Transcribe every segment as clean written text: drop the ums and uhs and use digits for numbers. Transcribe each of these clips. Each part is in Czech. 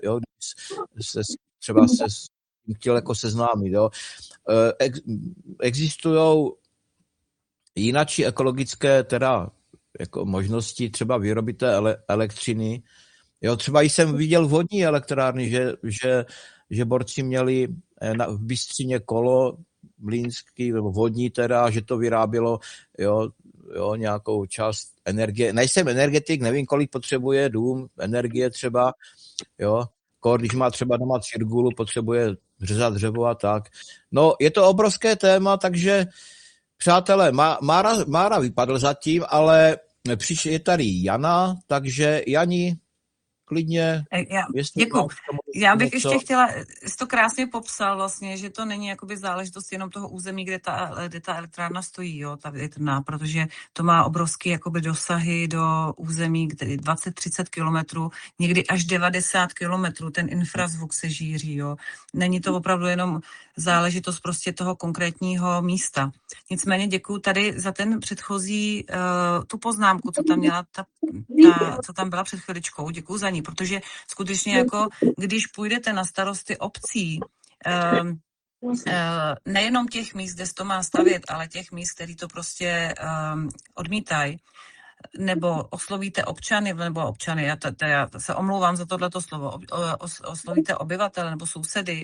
jo, třeba se chtěl jako seznámit, jo. Existujou jinačí ekologické teda jako možnosti třeba výroby té elektřiny. Jo, třeba jsem viděl vodní elektrárny, že borci měli v Bystřině kolo mlýnský, nebo vodní teda, že to vyrábělo jo, nějakou část energie. Nejsem energetik, nevím, kolik potřebuje dům energie třeba, jo, když má třeba doma cirgulu, potřebuje řezat dřevo a tak. No, je to obrovské téma, takže přátelé, Mára vypadl zatím, ale je tady Jana, takže Jani, klidně. Děkuju. Já bych ještě chtěla, jsi to krásně popsal vlastně, že to není jakoby záležitost jenom toho území, kde ta elektrárna stojí, jo, ta větrná, protože to má obrovský jakoby dosahy do území, kde 20-30 kilometrů, někdy až 90 kilometrů, ten infrazvuk se žíří, jo. Není to opravdu jenom záležitost prostě toho konkrétního místa. Nicméně děkuju tady za ten předchozí, tu poznámku, co tam měla co tam byla před chviličkou, děkuju za ní, protože skutečně jako, když půjdete na starosty obcí, nejenom těch míst, kde se to má stavět, ale těch míst, který to prostě odmítají, nebo oslovíte občany, já se omlouvám za tohleto slovo, oslovíte obyvatele nebo sousedy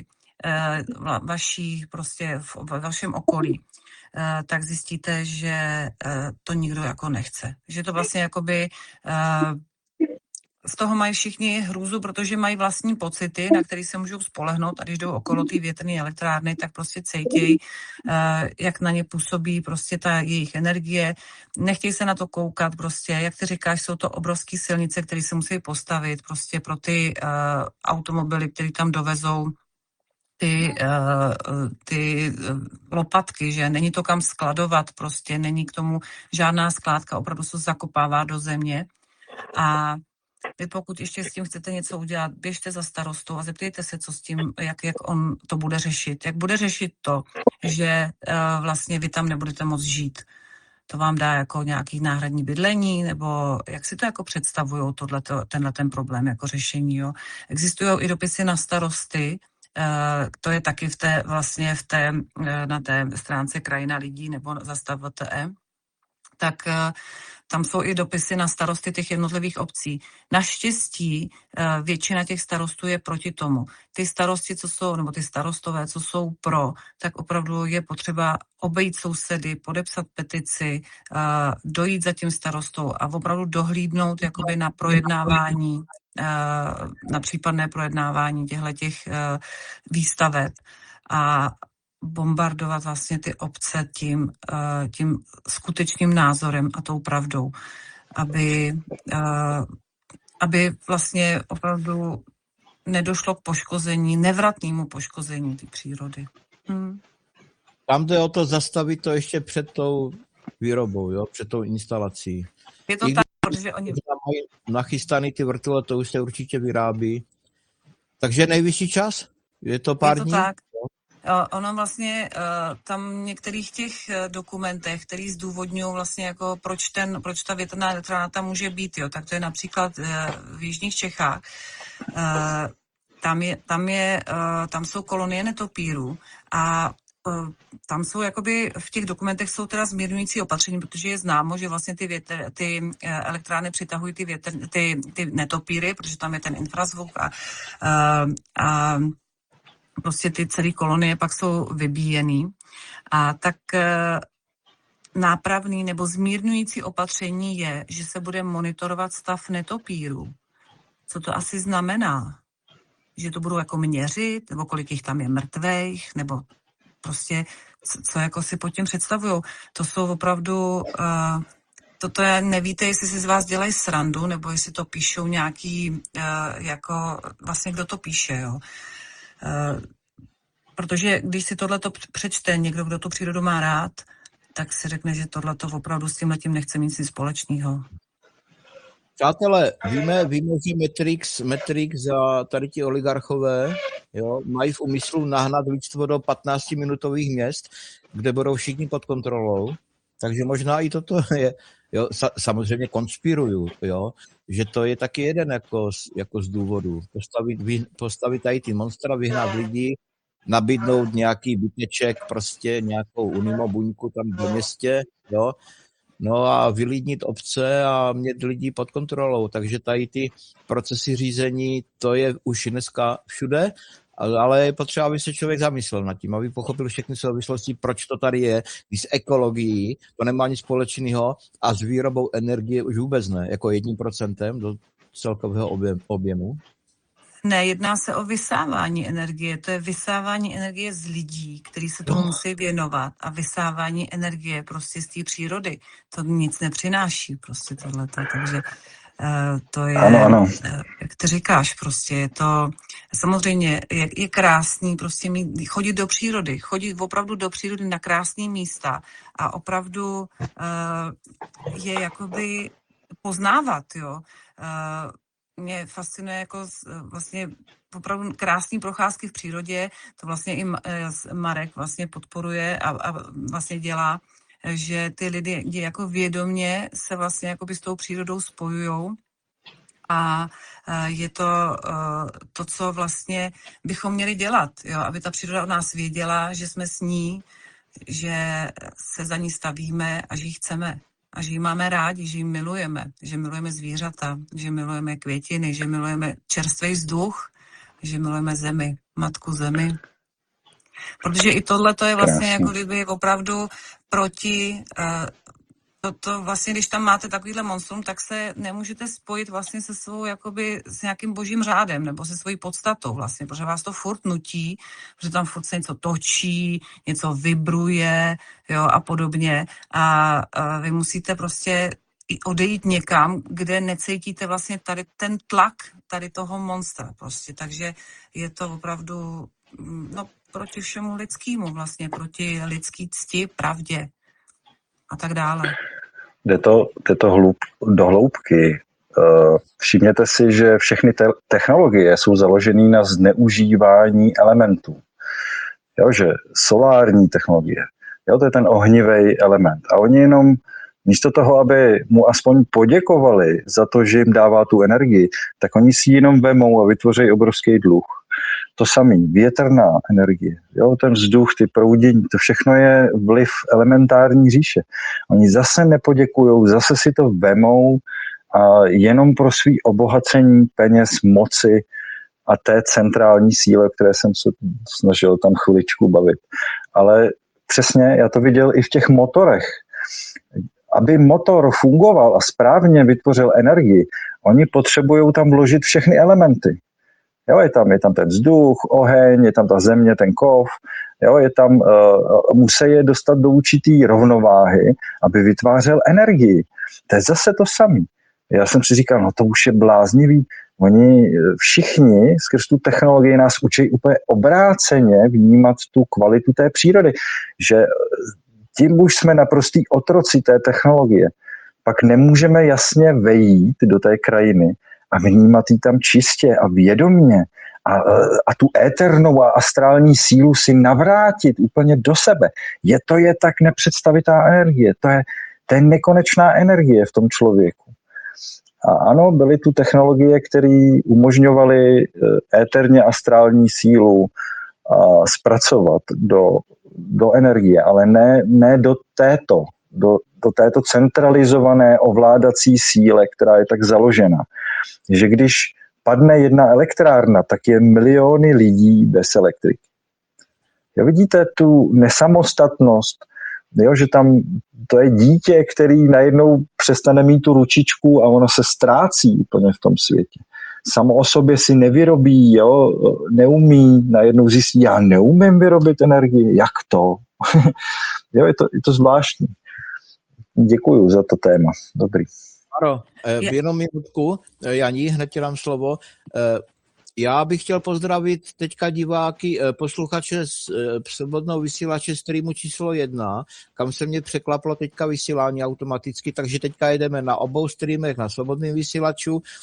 ve vašem okolí, tak zjistíte, že to nikdo jako nechce. Že to vlastně jakoby z toho mají všichni hrůzu, protože mají vlastní pocity, na které se můžou spolehnout a když jdou okolo té větrné elektrárny, tak prostě cítějí, jak na ně působí prostě ta jejich energie. Nechtějí se na to koukat prostě, jak ty říkáš, jsou to obrovské silnice, které se musí postavit prostě pro ty automobily, které tam dovezou ty lopatky, že není to kam skladovat, prostě není k tomu žádná skládka, opravdu se zakopává do země. A vy pokud ještě s tím chcete něco udělat, běžte za starostou a zeptejte se, co s tím, jak on to bude řešit. Jak bude řešit to, že vlastně vy tam nebudete moct žít. To vám dá jako nějaký náhradní bydlení, nebo jak si to jako představují tenhle problém jako řešení. Jo? Existují i dopisy na starosty, to je taky na té stránce Krajina lidí nebo Zastav VTE, tak tam jsou i dopisy na starosty těch jednotlivých obcí. Naštěstí většina těch starostů je proti tomu. Ty starosti, ty starostové, co jsou pro, tak opravdu je potřeba obejít sousedy, podepsat petici, dojít za tím starostou a opravdu dohlídnout jakoby na projednávání, na případné projednávání těchto výstaveb a bombardovat vlastně ty obce tím skutečným názorem a tou pravdou, aby vlastně opravdu nedošlo k poškození, nevratnému poškození té přírody. Tam jde o to zastavit to ještě před tou výrobou, jo? Před tou instalací. Je to tak, protože oni mají nachystaný ty vrtule, to už se určitě vyrábí. Takže nejvyšší čas? Je to pár dní? Tak. Ono vlastně tam v některých těch dokumentech, který zdůvodňují vlastně jako proč ta větrná elektrárna tam může být, jo, tak to je například v jižních Čechách. Tam jsou kolonie netopírů a tam jsou jakoby v těch dokumentech jsou teda zmírňující opatření, protože je známo, že vlastně ty elektrárny přitahují ty netopíry, protože tam je ten infrazvuk a prostě ty celé kolonie pak jsou vybíjený. A tak nápravný nebo zmírňující opatření je, že se bude monitorovat stav netopírů. Co to asi znamená? Že to budou jako měřit, nebo kolik jich tam je mrtvejch, nebo prostě co jako si pod tím představujou. To jsou opravdu... Toto nevíte, jestli si z vás dělají srandu, nebo jestli to píšou nějaký, jako vlastně kdo to píše, jo. Protože když si tohleto přečte někdo, kdo tu přírodu má rád, tak si řekne, že tohleto opravdu s tímhletím nechce mít nic společného. Přátelé, víme, že Matrix za tady ti oligarchové, jo, mají v úmyslu nahnat lidstvo do 15-minutových měst, kde budou všichni pod kontrolou. Takže možná i toto je, jo, samozřejmě konspiruju, jo, že to je taky jeden jako z důvodů. Postavit tady ty monstra, vyhnat lidi, nabídnout nějaký byteček, prostě nějakou Unimo buňku tam ve městě, jo, no a vylidnit obce a mít lidi pod kontrolou. Takže tady ty procesy řízení, to je už dneska všude, ale je potřeba, aby se člověk zamyslel nad tím, aby pochopil všechny souvislosti, proč to tady je, když s ekologií to nemá nic společného a s výrobou energie už vůbec ne, jako 1% do celkového objemu. Ne, jedná se o vysávání energie. To je vysávání energie z lidí, kteří se tomu musí věnovat, a vysávání energie prostě z té přírody. To nic nepřináší prostě tohleto. Takže to je, ano. Jak ty říkáš, prostě je to, samozřejmě je krásný prostě chodit do přírody, chodit opravdu do přírody na krásné místa a opravdu je jakoby poznávat, jo. Mě fascinuje jako vlastně opravdu krásné procházky v přírodě, to vlastně i Marek vlastně podporuje a vlastně dělá, že ty lidi jako vědomě se vlastně jakoby s tou přírodou spojujou a je to, co vlastně bychom měli dělat, jo, aby ta příroda od nás věděla, že jsme s ní, že se za ní stavíme a že ji chceme. A že ji máme rádi, že ji milujeme, že milujeme zvířata, že milujeme květiny, že milujeme čerstvý vzduch, že milujeme zemi, matku zemi. Protože i tohle to je vlastně jako kdyby opravdu proti, to vlastně, když tam máte takovýhle monstrum, tak se nemůžete spojit vlastně se svou, jakoby s nějakým božím řádem nebo se svojí podstatou vlastně, protože vás to furt nutí, protože tam furt se něco točí, něco vibruje, jo, a podobně a vy musíte prostě odejít někam, kde necítíte vlastně tady ten tlak tady toho monstra prostě, takže je to opravdu proti všemu lidskému vlastně, proti lidský cti, pravdě a tak dále. Jde to do hloubky. Všimněte si, že všechny technologie jsou založené na zneužívání elementů. Jo, že solární technologie, jo, to je ten ohnivý element. A oni jenom místo toho, aby mu aspoň poděkovali za to, že jim dává tu energii, tak oni si ji jenom vemou a vytvoří obrovský dluh. To samý, větrná energie, jo, ten vzduch, ty proudění, to všechno je vliv elementární říše. Oni zase nepoděkujou, zase si to vemou a jenom pro svý obohacení peněz, moci a té centrální síly, o které jsem se snažil tam chviličku bavit. Ale přesně, já to viděl i v těch motorech. Aby motor fungoval a správně vytvořil energii, oni potřebují tam vložit všechny elementy. Jo, je tam ten vzduch, oheň, je tam ta země, ten kov, jo, musí je dostat do určitý rovnováhy, aby vytvářel energii. To je zase to samé. Já jsem si říkal, no to už je bláznivý. Oni všichni skrz tu technologii nás učí úplně obráceně vnímat tu kvalitu té přírody, že tím už jsme naprostý otroci té technologie. Pak nemůžeme jasně vejít do té krajiny a vnímat ji tam čistě a vědomně a tu éternou a astrální sílu si navrátit úplně do sebe. To je tak nepředstavitelná energie, to je nekonečná energie v tom člověku. A ano, byly tu technologie, které umožňovaly éterně astrální sílu zpracovat do energie, ale ne do této centralizované ovládací síle, která je tak založena. Že když padne jedna elektrárna, tak je miliony lidí bez elektriky. Jo, vidíte tu nesamostatnost, jo, že tam to je dítě, který najednou přestane mít tu ručičku a ono se ztrácí úplně v tom světě. Samo o sobě si nevyrobí, jo, neumí, najednou zjistí, já neumím vyrobit energii, jak to? Jo, je to zvláštní. Děkuju za to téma, dobrý. Ano, jenom minutku, Janí, hned ti dám slovo. Já bych chtěl pozdravit teďka diváky, posluchače z svobodného vysílače streamu číslo 1, kam se mě překlaplo teďka vysílání automaticky, takže teďka jedeme na obou streamech, na svobodném vysílaču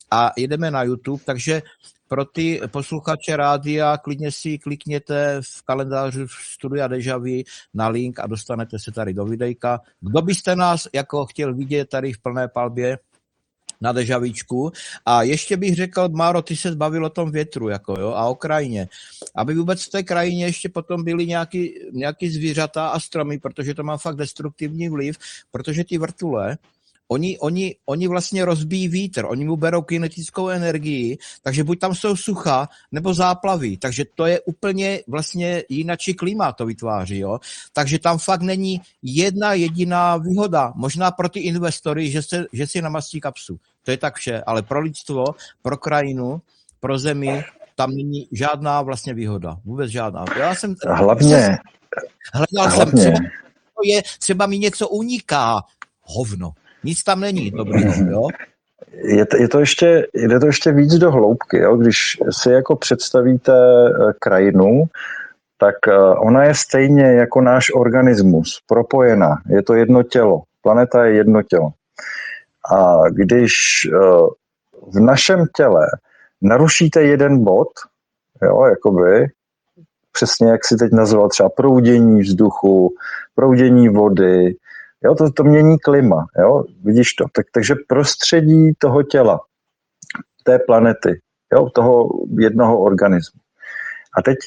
a jedeme na YouTube, takže pro ty posluchače rádia klidně si klikněte v kalendáři Studia Deja Vu na link a dostanete se tady do videjka. Kdo byste nás jako chtěl vidět tady v plné palbě na Dežavíčku. A ještě bych řekl, Máro, ty se zbavil o tom větru jako, jo, a o krajině. Aby vůbec v té krajině ještě potom byly nějaký zvířata a stromy, protože to má fakt destruktivní vliv, protože ty vrtule, oni vlastně rozbíjí vítr, oni mu berou kinetickou energii, takže buď tam jsou sucha, nebo záplavy, takže to je úplně vlastně jinačí klima to vytváří, jo. Takže tam fakt není jedna jediná výhoda, možná pro ty investory, že si namastí kapsu. To je tak vše, ale pro lidstvo, pro krajinu, pro zemi, tam není žádná vlastně výhoda, vůbec žádná. Já jsem hledal jsem, třeba mi něco uniká, hovno. Nic tam není dobrýho, jo? Jde to ještě víc do hloubky, jo? Když si jako představíte krajinu, tak ona je stejně jako náš organismus, propojená, je to jedno tělo, planeta je jedno tělo. A když v našem těle narušíte jeden bod, jo, jakoby, přesně jak si teď nazval třeba proudění vzduchu, proudění vody, jo, to mění klima, jo, vidíš to. Takže prostředí toho těla, té planety, jo, toho jednoho organismu. A teď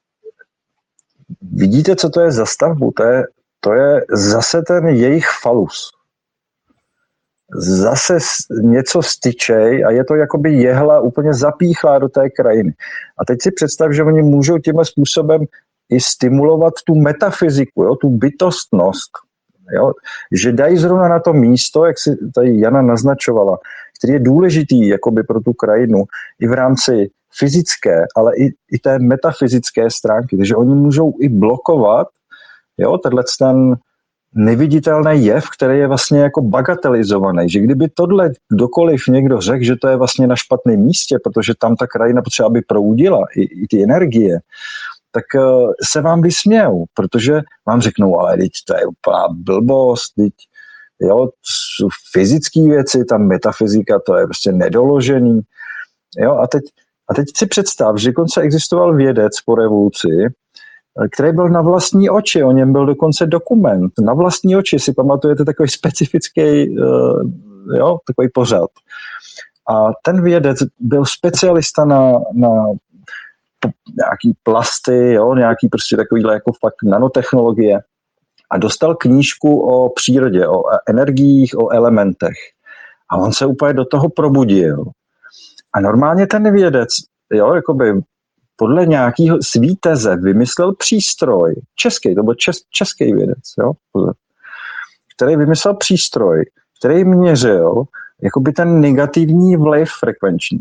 vidíte, co to je za stavbu? To je zase ten jejich falus. Zase něco styčej a je to jakoby jehla úplně zapíchlá do té krajiny. A teď si představ, že oni můžou tímhle způsobem i stimulovat tu metafyziku, jo, tu bytostnost, jo, že dají zrovna na to místo, jak si tady Jana naznačovala, který je důležitý jakoby pro tu krajinu i v rámci fyzické, ale i té metafyzické stránky. Takže oni můžou i blokovat, jo, ten neviditelný jev, který je vlastně jako bagatelizovaný, že kdyby tohle kdokoliv někdo řekl, že to je vlastně na špatném místě, protože tam ta krajina potřeba, aby proudila i ty energie, tak se vám vysmějou, protože vám řeknou, ale teď to je úplná blbost, teď, jo, jsou fyzické věci, tam metafyzika, to je prostě nedoložený. Jo, a teď si představ, že dokonce existoval vědec po revoluci, který byl na vlastní oči, o něm byl dokonce dokument. Na vlastní oči si pamatujete takový specifický jo, takový pořad. A ten vědec byl specialista na nějaký plasty, jo, nějaký prostě takovýhle jako fakt nanotechnologie a dostal knížku o přírodě, o energiích, o elementech. A on se úplně do toho probudil. A normálně ten vědec, jo, jakoby podle nějakého svý teze vymyslel přístroj, český, to byl český vědec, jo, který vymyslel přístroj, který měřil jakoby ten negativní vliv frekvenční.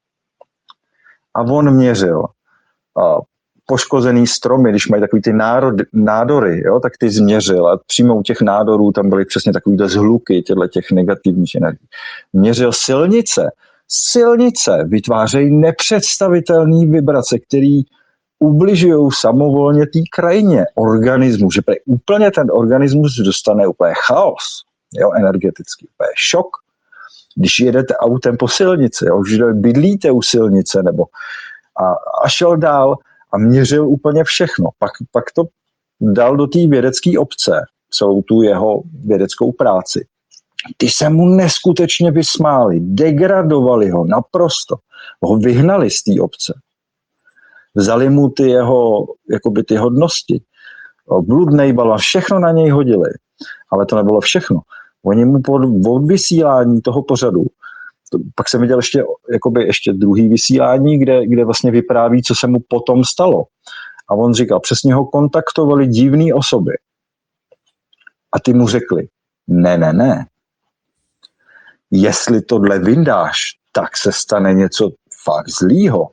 A on měřil poškozený stromy, když mají takový ty nádory, jo, tak ty změřil a přímo u těch nádorů tam byly přesně takovýhle zhluky těch negativních energií. Měřil silnice vytvářejí nepředstavitelné vibrace, které ubližují samovolně té krajině, organismu, že úplně ten organismus dostane úplně chaos, jo, energetický, úplně šok. Když jedete autem po silnici, jo, že bydlíte u silnice, nebo a šel dál a měřil úplně všechno. Pak to dal do té vědecké obce, celou tu jeho vědeckou práci. Ty se mu neskutečně vysmáli, degradovali ho naprosto, ho vyhnali z té obce. Vzali mu ty jeho, jakoby ty hodnosti, bludnej balvan, všechno na něj hodili. Ale to nebylo všechno. Oni mu po odvysílání toho pořadu, pak jsem viděl ještě druhý vysílání, kde vlastně vypráví, co se mu potom stalo. A on říkal, přesně ho kontaktovali divné osoby. A ty mu řekli, ne. Jestli tohle vyndáš, tak se stane něco fakt zlýho.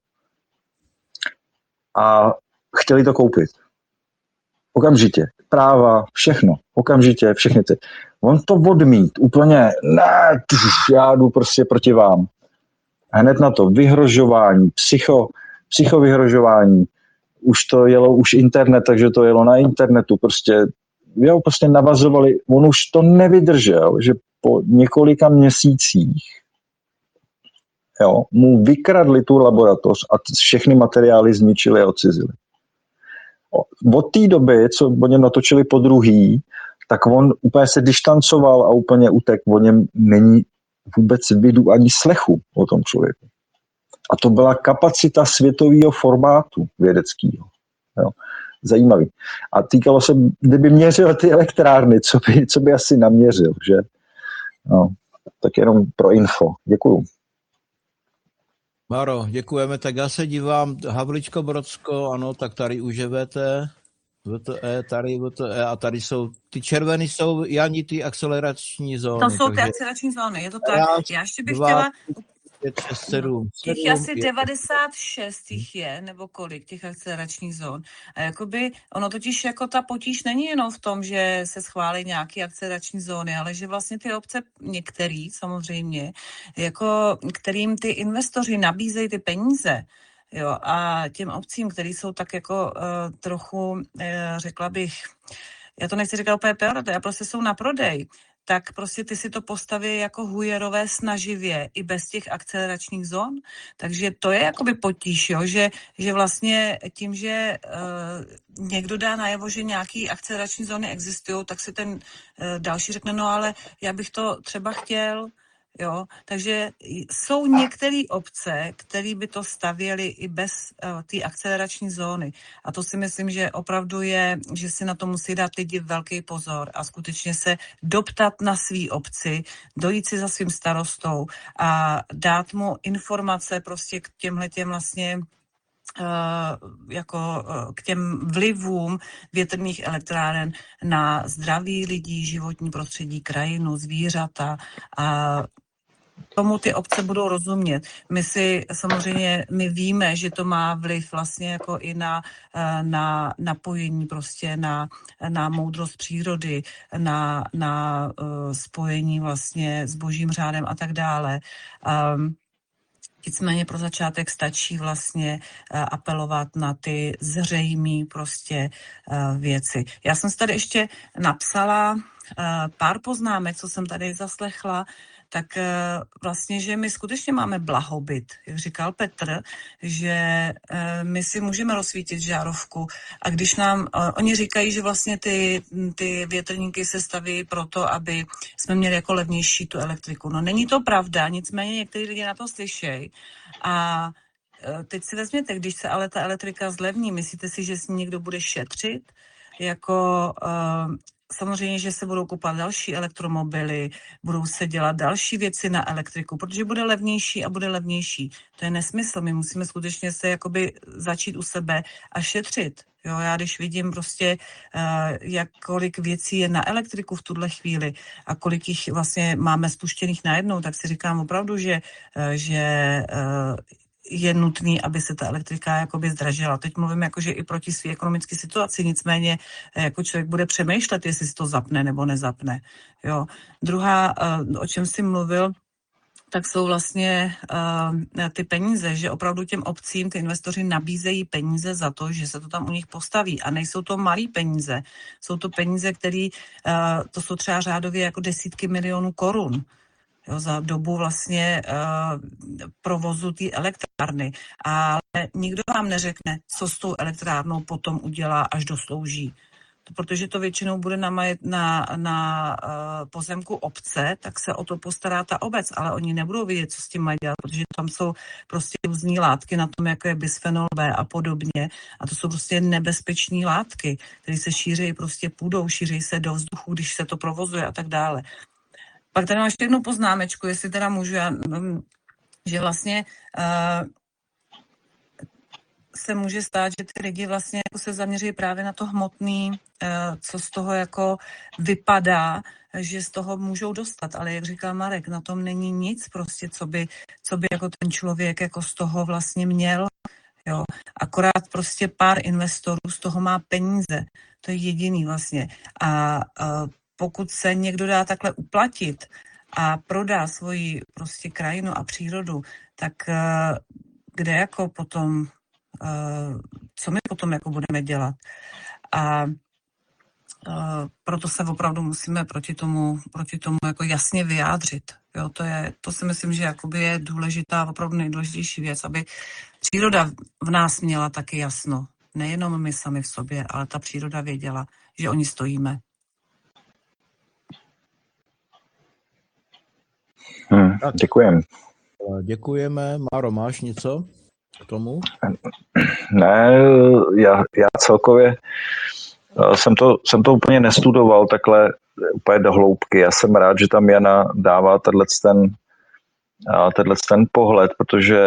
A chtěli to koupit. Okamžitě. Práva, všechno. Okamžitě, všechny ty. On to odmít. Úplně, ne, já jdu prostě proti vám. Hned na to vyhrožování, psychovyhrožování. Už to jelo, už internet, takže to jelo na internetu. Prostě navazovali. On už to nevydržel, že po několika měsících jo, mu vykradli tu laboratoř a všechny materiály zničili a odcizili. Od té doby, co o něm natočili po druhý, tak on úplně se distancoval a úplně utek. O něm není vůbec vidu ani slechu o tom člověku. A to byla kapacita světového formátu vědeckého. Jo. Zajímavý. A týkalo se, kdyby měřil ty elektrárny, co by asi naměřil, že? No, tak jenom pro info. Děkuju. Maro, děkujeme. Tak já se dívám, Havličko Brodsko, ano, tak tady už je VTE, tady VTE a tady jsou, ty červený jsou, Jani, ty akcelerační zóny. To jsou ty takže akcelerační zóny, je to tak. Já ještě bych 2, chtěla... 5, 6, 7, Těch je asi 96 jich je, nebo kolik těch akceleračních zón. A jakoby, ono totiž jako ta potíž není jenom v tom, že se schválí nějaké akcelerační zóny, ale že vlastně ty obce, některý samozřejmě, jako kterým ty investoři nabízejí ty peníze, jo, a těm obcím, který jsou tak jako trochu, řekla bych, já to nechci říkat úplně pejorativně, prostě jsou na prodej, tak prostě ty si to postaví jako hujerové snaživě i bez těch akceleračních zón. Takže to je jakoby potíž, jo? Že vlastně tím, že někdo dá najevo, že nějaký akcelerační zóny existují, tak si ten další řekne, no ale já bych to třeba chtěl. Jo, takže jsou některé obce, které by to stavěly i bez té akcelerační zóny. A to si myslím, že opravdu je, že si na to musí dát lidi velký pozor a skutečně se doptat na svý obci, dojít si za svým starostou a dát mu informace prostě k těmhletěm vlastně jako k těm vlivům větrných elektráren na zdraví lidí, životní prostředí, krajinu, zvířata a tomu ty obce budou rozumět. My víme, že to má vliv vlastně jako i na napojení prostě na moudrost přírody, na spojení vlastně s božím řádem a tak dále. Nicméně pro začátek stačí vlastně apelovat na ty zřejmé prostě věci. Já jsem si tady ještě napsala pár poznámek, co jsem tady zaslechla, tak vlastně, že my skutečně máme blahobyt, jak říkal Petr, že my si můžeme rozsvítit žárovku a když nám, oni říkají, že vlastně ty větrníky se staví proto, aby jsme měli jako levnější tu elektriku. No není to pravda, nicméně někteří lidé na to slyšejí a teď si vezměte, když se ale ta elektrika zlevní, myslíte si, že s ní někdo bude šetřit? Jako samozřejmě, že se budou kupovat další elektromobily, budou se dělat další věci na elektriku, protože bude levnější a bude levnější. To je nesmysl, my musíme skutečně se jakoby začít u sebe a šetřit. Jo, já když vidím prostě, kolik věcí je na elektriku v tuhle chvíli a kolik jich vlastně máme spuštěných najednou, tak si říkám opravdu, že je nutný, aby se ta elektrika jakoby zdražila. Teď mluvím jakože i proti své ekonomické situaci, nicméně jako člověk bude přemýšlet, jestli si to zapne nebo nezapne. Jo. Druhá, o čem jsi mluvil, tak jsou vlastně ty peníze, že opravdu těm obcím ty investoři nabízejí peníze za to, že se to tam u nich postaví. A nejsou to malý peníze. Jsou to peníze, které, to jsou třeba řádově jako desítky milionů korun. Jo, za dobu vlastně provozu té elektrárny. Ale nikdo vám neřekne, co s tou elektrárnou potom udělá, až doslouží. Protože to většinou bude na pozemku obce, tak se o to postará ta obec, ale oni nebudou vědět, co s tím mají dělat, protože tam jsou prostě různý látky na tom, jako je bisfenol B a podobně. A to jsou prostě nebezpečné látky, které se šíří prostě půdou, šíří se do vzduchu, když se to provozuje a tak dále. Pak tady mám ještě jednu poznámečku, jestli teda můžu, že vlastně se může stát, že ty lidi vlastně jako se zaměří právě na to hmotný, co z toho jako vypadá, že z toho můžou dostat. Ale jak říká Marek, na tom není nic prostě, co by jako ten člověk jako z toho vlastně měl. Jo. Akorát prostě pár investorů z toho má peníze. To je jediný vlastně. A pokud se někdo dá takhle uplatit a prodá svoji prostě krajinu a přírodu, tak kde jako potom, co my potom jako budeme dělat? A proto se opravdu musíme proti tomu jako jasně vyjádřit. Jo, to si myslím, že jakoby je důležitá, opravdu nejdůležitější věc, aby příroda v nás měla taky jasno. Nejenom my sami v sobě, ale ta příroda věděla, že o ní stojíme. Děkujem. Děkujeme. Máro, máš něco k tomu? Ne, já celkově jsem to úplně nestudoval takhle úplně do hloubky. Já jsem rád, že tam Jana dává ten pohled, protože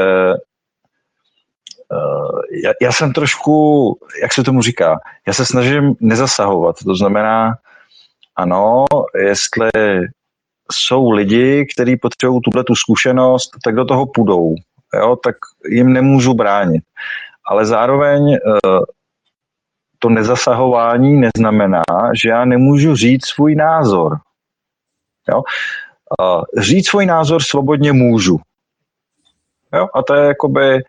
já jsem trošku, jak se tomu říká, já se snažím nezasahovat. To znamená, ano, jestli jsou lidi, kteří potřebují tu zkušenost, tak do toho půjdou. Jo, tak jim nemůžu bránit. Ale zároveň to nezasahování neznamená, že já nemůžu říct svůj názor. Jo? Říct svůj názor svobodně můžu. Jo? A to je jakoby,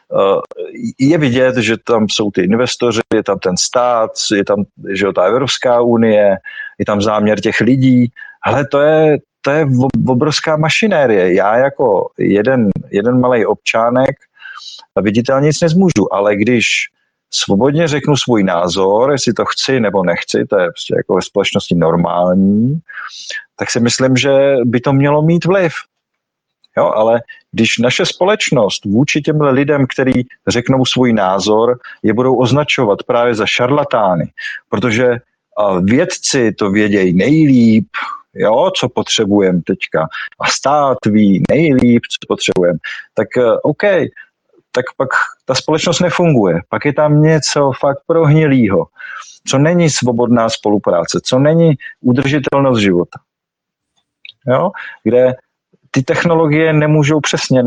je vidět, že tam jsou ty investoři, je tam ten stát, je tam, že ta Evropská unie, je tam záměr těch lidí, ale to je obrovská mašinérie. Já jako jeden malej občánek viditelně nic nezmůžu, ale když svobodně řeknu svůj názor, jestli to chci nebo nechci, to je prostě jako ve společnosti normální, tak si myslím, že by to mělo mít vliv. Jo, ale když naše společnost vůči těm lidem, kteří řeknou svůj názor, je budou označovat právě za šarlatány, protože vědci to vědějí nejlíp, jo, co potřebujeme teďka, a stát ví nejlíp, co potřebujeme, tak OK, tak pak ta společnost nefunguje. Pak je tam něco fakt prohnilýho, co není svobodná spolupráce, co není udržitelnost života. Jo? Kde ty technologie nemůžou přesně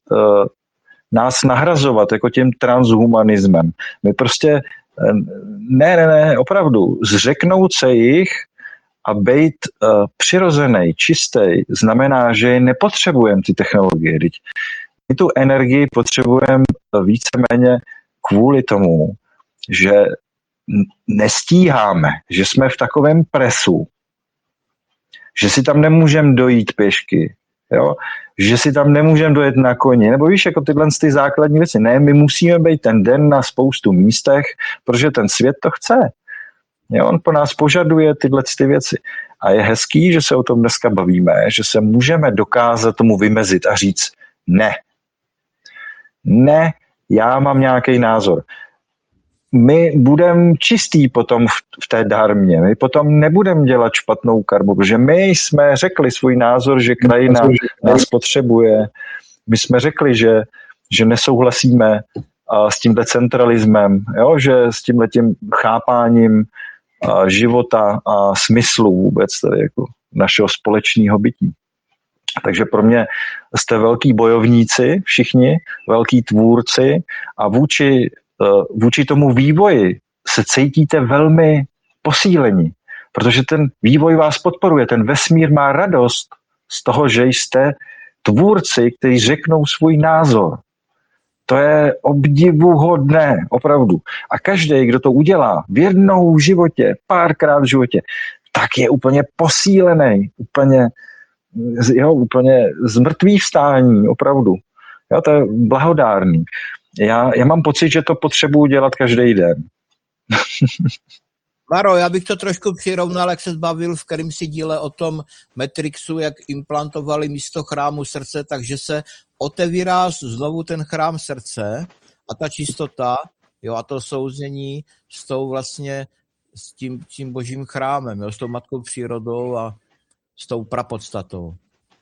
nás nahrazovat jako tím transhumanismem. My prostě, ne, opravdu, zřeknout se jich a být přirozený, čistý, znamená, že nepotřebujeme ty technologie. My tu energii potřebujeme víceméně kvůli tomu, že nestíháme, že jsme v takovém presu, že si tam nemůžeme dojít pěšky, jo? Že si tam nemůžeme dojet na koni, nebo víš, jako tyhle ty základní věci. Ne, my musíme být ten den na spoustu místech, protože ten svět to chce. Jo? On po nás požaduje tyhle ty věci. A je hezký, že se o tom dneska bavíme, že se můžeme dokázat tomu vymezit a říct ne, já mám nějaký názor. My budeme čistý potom v té dharmě, my potom nebudeme dělat špatnou karmu, protože my jsme řekli svůj názor, že krajina nás potřebuje, my jsme řekli, že nesouhlasíme s tímhle centralismem, jo? Že s tímhletím chápáním života a smyslu vůbec tady jako našeho společného bytí. Takže pro mě jste velký bojovníci, všichni, velký tvůrci a vůči tomu vývoji se cítíte velmi posílení, protože ten vývoj vás podporuje, ten vesmír má radost z toho, že jste tvůrci, kteří řeknou svůj názor. To je obdivuhodné, opravdu. A každý, kdo to udělá v jednou životě, párkrát v životě, tak je úplně posílený, úplně z mrtvých vstání, opravdu. Jo, to je blahodárný. Já mám pocit, že to potřebuji dělat každý den. Maro, já bych to trošku přirovnal, jak se zbavil v kterýmsi díle o tom Matrixu, jak implantovali místo chrámu srdce, takže se otevírá znovu ten chrám srdce a ta čistota, jo, a to souznění s tou vlastně, s tím božím chrámem, jo, s tou matkou přírodou a s tou prapodstatou.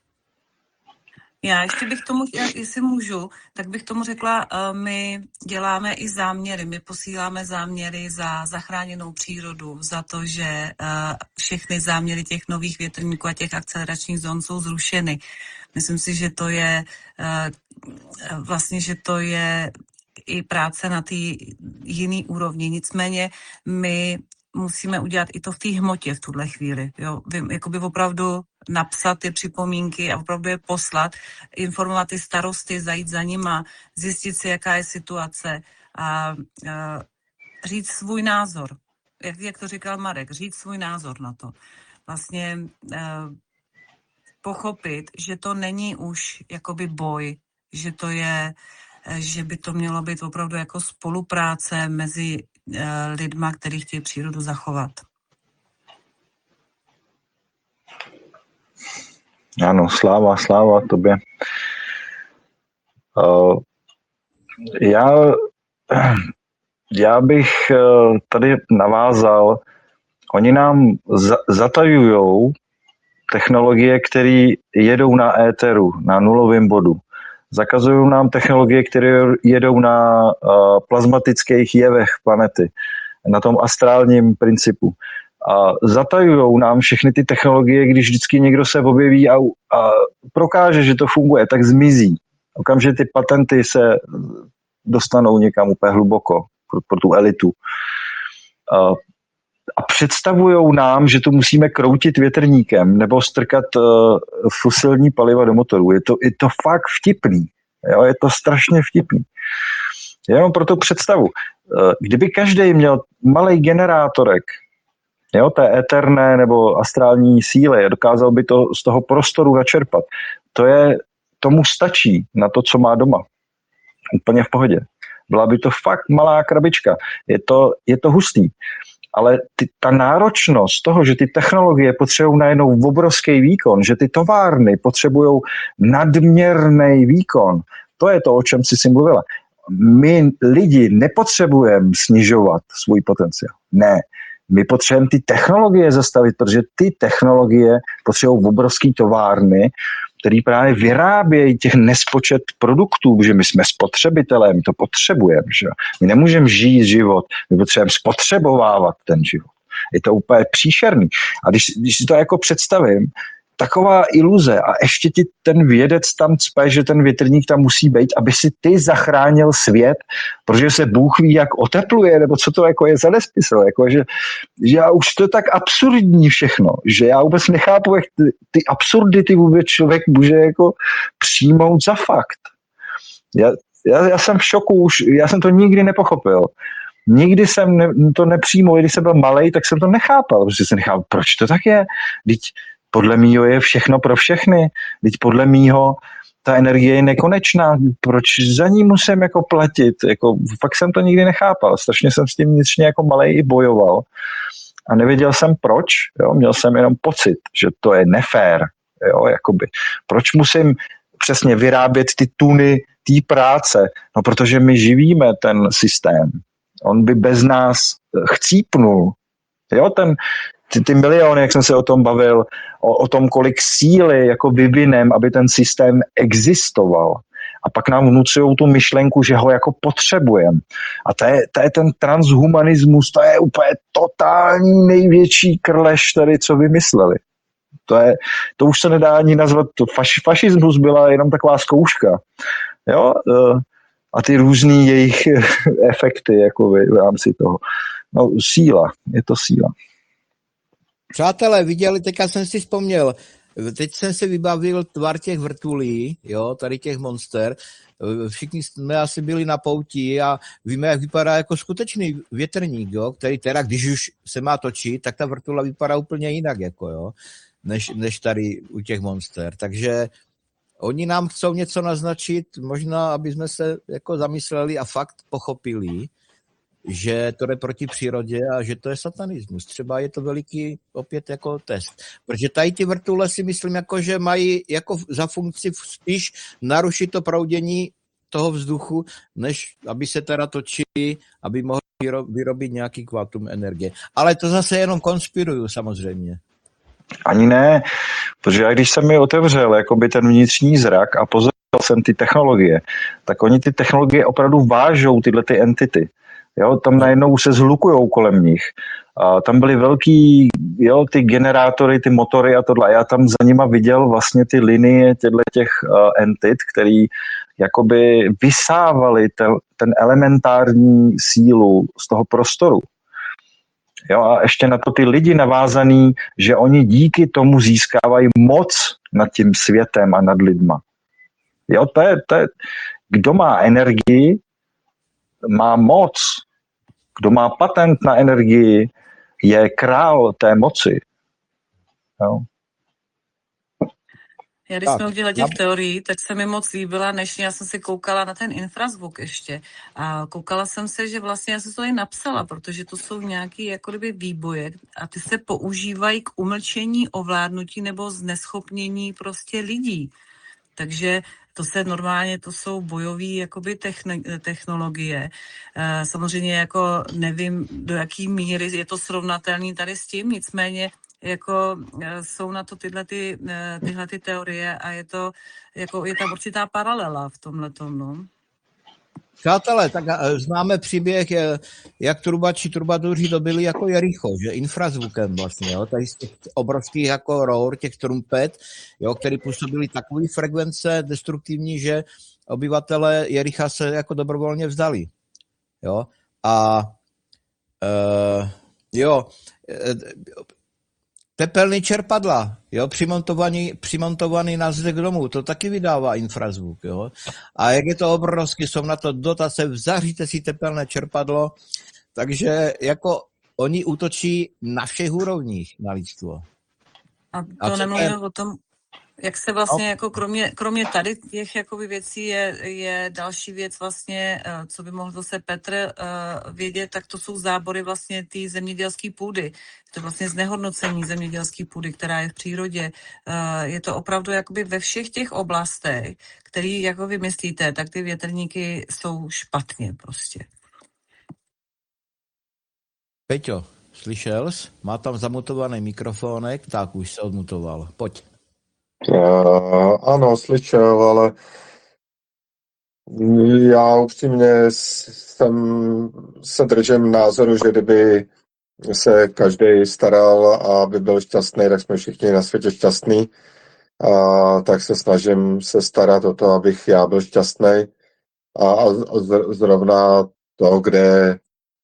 Já ještě bych tomu, jestli můžu, tak bych tomu řekla, my děláme i záměry, my posíláme záměry za zachráněnou přírodu, za to, že všechny záměry těch nových větrníků a těch akceleračních zón jsou zrušeny. Myslím si, že to je vlastně, že to je i práce na té jiný úrovni. Nicméně my musíme udělat i to v té hmotě v tuhle chvíli. Jo? Jakoby opravdu napsat ty připomínky a opravdu je poslat, informovat ty starosty, zajít za nima, zjistit si, jaká je situace a říct svůj názor. jak to říkal Marek, říct svůj názor na to. Vlastně pochopit, že to není už jakoby boj, že to je, že by to mělo být opravdu jako spolupráce mezi lidma, kteří chtějí přírodu zachovat. Ano, sláva tobě. Já bych tady navázal, oni nám zatajujou technologie, které jedou na éteru, na nulovém bodu. Zakazují nám technologie, které jedou na plazmatických jevech planety, na tom astrálním principu. A zatajujou nám všechny ty technologie, když vždycky někdo se objeví a prokáže, že to funguje, tak zmizí. Okamžitě ty patenty se dostanou někam úplně hluboko pro tu elitu. A představujou nám, že to musíme kroutit větrníkem nebo strkat fosilní paliva do motorů. Je to fakt vtipný. Jo? Je to strašně vtipný. Jenom pro tu představu. Kdyby každý měl malej generátorek, jo, té éterné nebo astrální síly, dokázal by to z toho prostoru načerpat. Tomu stačí na to, co má doma. Úplně v pohodě. Byla by to fakt malá krabička. Je to hustý. Ale ta náročnost toho, že ty technologie potřebují najednou obrovský výkon, že ty továrny potřebují nadměrný výkon, to je to, o čem jsi mluvila. My lidi nepotřebujeme snižovat svůj potenciál. Ne. My potřebujeme ty technologie zastavit, protože ty technologie potřebují obrovský továrny, který právě vyrábějí těch nespočet produktů, že my jsme spotřebitelé, my to potřebujeme. Že? My nemůžeme žít život, my potřebujeme spotřebovávat ten život. Je to úplně příšerný. A když si to jako představím, taková iluze a ještě ti ten vědec tam cpe, že ten větrník tam musí být, aby si ty zachránil svět, protože se Bůh ví, jak otepluje, nebo co to jako je za nesmysl. Jako, že já už to je tak absurdní všechno, že já vůbec nechápu, jak ty absurdity vůbec člověk může jako přijmout za fakt. Já jsem v šoku už, já jsem to nikdy nepochopil. Nikdy jsem to nepřijmul, když jsem byl malej, tak jsem to nechápal, protože jsem nechápal, proč to tak je. Podle mýho je všechno pro všechny. Teď podle mýho ta energie je nekonečná. Proč za ní musím jako platit? Jako, fakt jsem to nikdy nechápal. Strašně jsem s tím vnitřně jako malej i bojoval. A nevěděl jsem proč. Jo? Měl jsem jenom pocit, že to je nefér. Jo? Jakoby. Proč musím přesně vyrábět ty tuny té práce? No, protože my živíme ten systém. On by bez nás chcípnul. Jo? Ty miliony, jak jsem se o tom bavil, o tom, kolik síly jako vyvinem, aby ten systém existoval. A pak nám vnucují tu myšlenku, že ho jako potřebujeme. A to je ten transhumanismus, to je úplně totální největší krleš tady, co vymysleli. To už se nedá ani nazvat, fašismus byla jenom taková zkouška. Jo? A ty různý jejich efekty jako v rámci toho. No, síla, je to síla. Přátelé, viděli, teďka jsem si vzpomněl, teď jsem si vybavil tvar těch vrtulí, jo, tady těch monster, všichni jsme asi byli na pouti a víme, jak vypadá jako skutečný větrník, jo, který teda, když už se má točit, tak ta vrtula vypadá úplně jinak, jako, jo, než tady u těch monster, takže oni nám chcou něco naznačit, možná, aby jsme se jako zamysleli a fakt pochopili, že to jde proti přírodě a že to je satanismus. Třeba je to veliký opět jako test. Protože tady ty vrtule si myslím, jako, že mají jako za funkci spíš narušit to proudění toho vzduchu, než aby se teda točili, aby mohli vyrobit nějaký kvantum energie. Ale to zase jenom konspiruju samozřejmě. Ani ne, protože já když jsem mi otevřel jakoby ten vnitřní zrak a pozoroval jsem ty technologie, tak oni ty technologie opravdu vážou tyhle ty entity. Jo, tam najednou se zhlukujou kolem nich. A tam byly velký, jo, ty generátory, ty motory a tohle. Já tam za nima viděl vlastně ty linie těch entit, který jakoby vysávali ten elementární sílu z toho prostoru. Jo, a ještě na to ty lidi navázaný, že oni díky tomu získávají moc nad tím světem a nad lidma. Jo, to je kdo má energii, má moc. Kdo má patent na energii, je král té moci. Jo? Já když Tak, jsme udělali těch teorií, tak se mi moc líbila, než já jsem si koukala na ten infrazvuk ještě. A koukala jsem se, že vlastně já jsem to i napsala, protože to jsou nějaké jako kdyby výboje a ty se používají k umlčení, ovládnutí nebo zneschopnění prostě lidí. Takže to se normálně, to jsou bojové jakoby technologie. Samozřejmě jako nevím, do jaký míry je to srovnatelné tady s tím, nicméně jako jsou na to tyhle teorie a je to, jako je tam určitá paralela v tomhletom, no. Přátelé, tak známe příběh, jak trubači, trubaduři dobili jako Jericho, že infrazvukem vlastně, jo, tady z těch obrovských jako rour, těch trumpet, jo, který působili takové frekvence destruktivní, že obyvatele Jericha se jako dobrovolně vzdali, jo, a tepelný čerpadla, jo, přimontovaný na zdech domů, to taky vydává infrazvuk, jo. A jak je to obrovský, jsou na to dotace, zaříte si tepelné čerpadlo, takže jako oni útočí na všech úrovních na lidstvo. A to nemluvím o tom, jak se vlastně jako kromě tady těch jakoby věcí je další věc vlastně, co by mohl zase Petr vědět, tak to jsou zábory vlastně té zemědělské půdy. To je vlastně znehodnocení zemědělské půdy, která je v přírodě. Je to opravdu jakoby ve všech těch oblastech, který jako vy myslíte, tak ty větrníky jsou špatně prostě. Peťo, slyšel jsi? Má tam zamutovaný mikrofonek, tak už se odmutoval. Pojď. Ano, slyšel, ale já upřímně se držím názoru, že kdyby se každý staral, aby byl šťastný, tak jsme všichni na světě šťastní. A tak se snažím se starat o to, abych já byl šťastný. A zrovna to, kde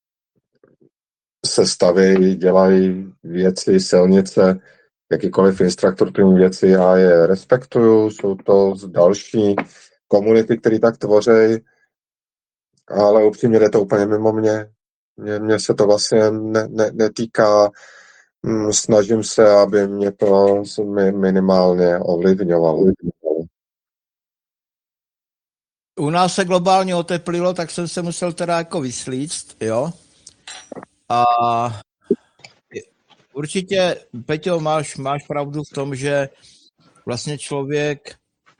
se staví, dělají věci, silnice, jakýkoliv infrastrukturní věci, já je respektuju, jsou to další komunity, které tak tvoří, ale upřímně jde to úplně mimo mě. Mně se to vlastně netýká, snažím se, aby mě to minimálně ovlivňovalo. U nás se globálně oteplilo, tak jsem se musel teda jako vyslíct, jo. A určitě, Peťo, máš pravdu v tom, že vlastně člověk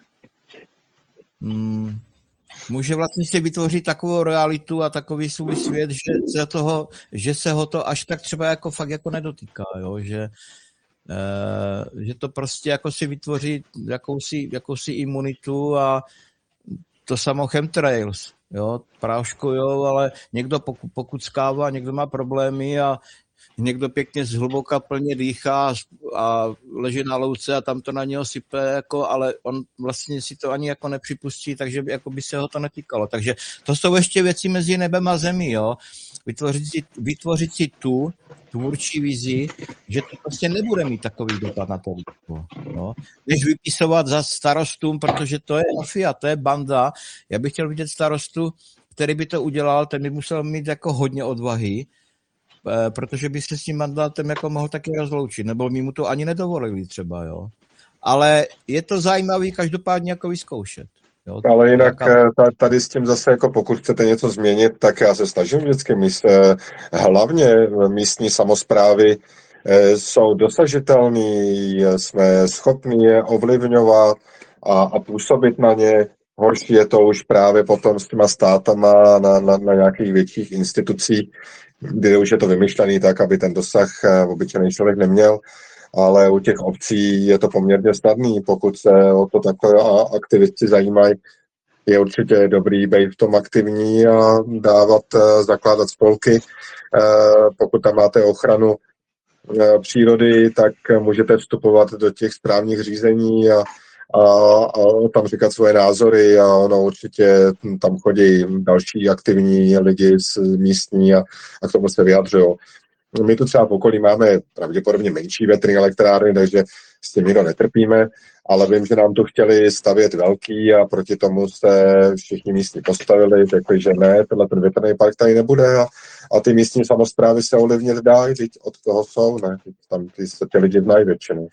může vlastně si vytvořit takovou realitu a takový svůj svět, že se ho to až tak třeba jako fakt jako nedotýká, jo? Že to prostě jako si vytvoří jakousi imunitu a to samo chemtrails, jo, práškujou, ale někdo pokuckává, někdo má problémy a někdo pěkně zhluboka plně dýchá a leží na louce a tam to na něho sype, jako, ale on vlastně si to ani jako nepřipustí, takže jako by se ho to netýkalo. Takže to jsou ještě věci mezi nebem a zemí, jo. Vytvořit si tu tvůrčí vizi, že to prostě nebude mít takový dopad na to lidstvo. No. Než vypisovat za starostům, protože to je mafia, to je banda. Já bych chtěl vidět starostu, který by to udělal, ten by musel mít jako hodně odvahy, protože by se s tím mandátem jako mohl taky rozloučit, nebo mi mu to ani nedovolili třeba, jo. Ale je to zajímavý každopádně jako vyzkoušet. Jo. Ale jinak tady s tím zase, jako pokud chcete něco změnit, tak já se snažím vždycky hlavně místní samosprávy jsou dosažitelný, jsme schopni je ovlivňovat a působit na ně. Horší je to už právě potom s těma státama na nějakých větších institucích, kde už je to vymyšlený tak, aby ten dosah obyčejný člověk neměl, ale u těch obcí je to poměrně snadný, pokud se o to takové aktivisti zajímají. Je určitě dobrý být v tom aktivní a zakládat spolky. Pokud tam máte ochranu přírody, tak můžete vstupovat do těch správních řízení a tam říkat svoje názory a ono určitě tam chodí další aktivní lidi z místní a k tomu se vyjadřují. My tu třeba v okolí máme pravděpodobně menší větrné elektrárny, takže s tím nikdo netrpíme, ale vím, že nám tu chtěli stavět velký a proti tomu se všichni místní postavili, řekli, že ne, tenhle ten větrný park tady nebude a ty místní samosprávy se ovlivnit dají, teď od toho jsou, ne? Tam ty lidi znají většinou.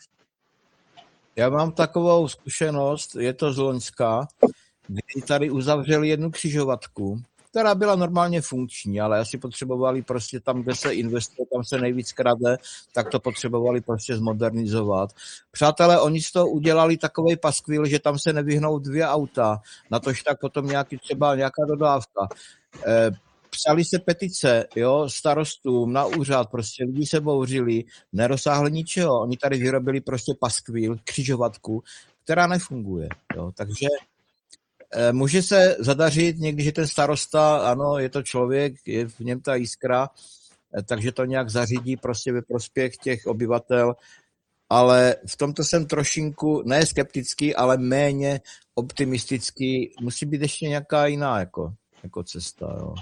Já mám takovou zkušenost, je to z Loňska, kdy tady uzavřeli jednu křižovatku, která byla normálně funkční, ale asi potřebovali prostě tam, kde se investuje, tam se nejvíc krade, tak to potřebovali prostě zmodernizovat. Přátelé, oni z toho udělali takovej paskvil, že tam se nevyhnou 2 auta, natož tak potom nějaká dodávka. Psali se petice, jo, starostům na úřad, prostě lidi se bouřili, nedosáhli ničeho. Oni tady vyrobili prostě paskvil, křižovatku, která nefunguje. Jo. Takže může se zadařit někdy, že ten starosta, ano, je to člověk, je v něm ta jiskra, takže to nějak zařídí prostě ve prospěch těch obyvatel, ale v tomto jsem trošinku, ne skeptický, ale méně optimistický. Musí být ještě nějaká jiná jako cesta, jo.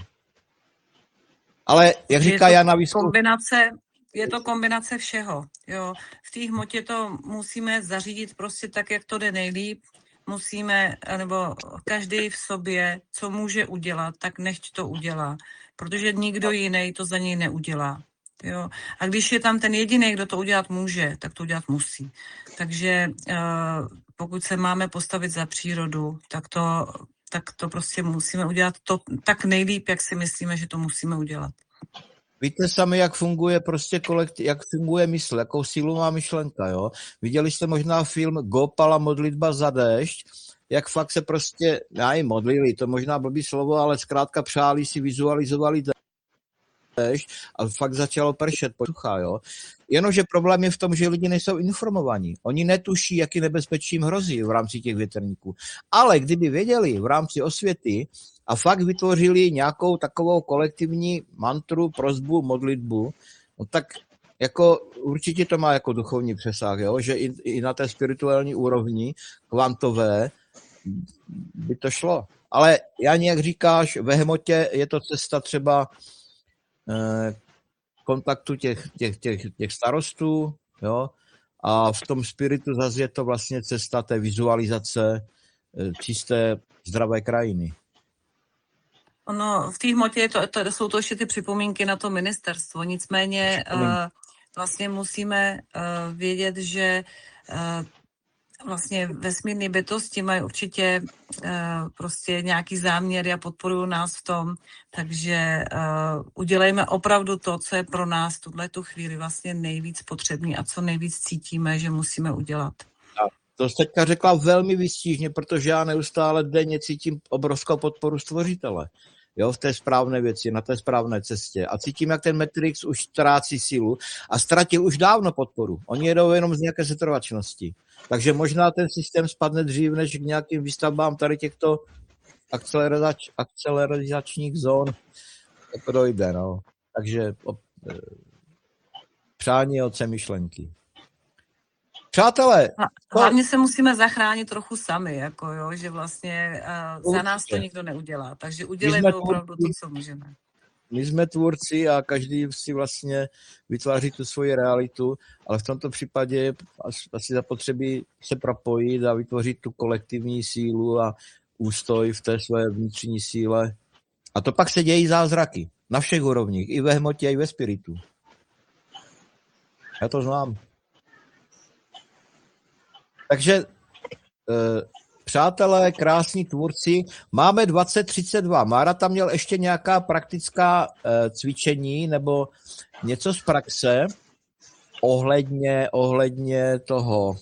Ale jak říká Jana Výzkum... Je to kombinace všeho. Jo. V té hmotě to musíme zařídit prostě tak, jak to jde nejlíp. Musíme, nebo každý v sobě, co může udělat, tak nechť to udělá. Protože nikdo jiný to za něj neudělá. Jo. A když je tam ten jediný, kdo to udělat může, tak to udělat musí. Takže pokud se máme postavit za přírodu, tak to prostě musíme udělat to tak nejlíp, jak si myslíme, že to musíme udělat. Víte sami, jak funguje prostě jak funguje mysl, jakou sílu má myšlenka, jo? Viděli jste možná film Gopala modlitba za déšť, jak fakt se prostě, modlili, to možná blbý slovo, ale zkrátka přáli si, vizualizovali déšť a fakt začalo pršet, sucha, jo? Jenomže problém je v tom, že lidi nejsou informovaní. Oni netuší, jaký nebezpečí jim hrozí v rámci těch větrníků. Ale kdyby věděli v rámci osvěty a fakt vytvořili nějakou takovou kolektivní mantru, prosbu, modlitbu, no tak jako určitě to má jako duchovní přesah, jo? Že i na té spirituální úrovni, kvantové, by to šlo. Ale Jani, jak říkáš, ve hmotě je to cesta třeba kontaktu těch starostů, jo, a v tom spiritu zase je to vlastně cesta té vizualizace čisté zdravé krajiny. Ono v té hmotě jsou to ještě ty připomínky na to ministerstvo, nicméně vlastně musíme vědět, že vlastně vesmírné bytosti mají určitě prostě nějaký záměry a podporují nás v tom, takže udělejme opravdu to, co je pro nás v tuhletu chvíli vlastně nejvíc potřebný a co nejvíc cítíme, že musíme udělat. To jste teďka řekla velmi výstižně, protože já neustále denně cítím obrovskou podporu stvořitele. Jo, v té správné věci, na té správné cestě. A cítím, jak ten Matrix už ztrácí sílu a ztratil už dávno podporu. Oni jedou jenom z nějaké setrvačnosti. Takže možná ten systém spadne dřív, než k nějakým výstavbám tady těchto akceleračních zón jako dojde. No. Takže přání otce myšlenky. Přátelé. Hlavně se musíme zachránit trochu sami, jako jo, že vlastně za nás to nikdo neudělá. Takže udělejme opravdu to, co můžeme. My jsme tvůrci a každý si vlastně vytváří tu svoji realitu, ale v tomto případě asi zapotřebí se propojit a vytvořit tu kolektivní sílu a ústoj v té své vnitřní síle. A to pak se dějí zázraky na všech úrovních, i ve hmotě, i ve spiritu. Já to znám. Takže přátelé, krásní tvůrci, máme 2032. Mára tam měl ještě nějaká praktická cvičení nebo něco z praxe ohledně toho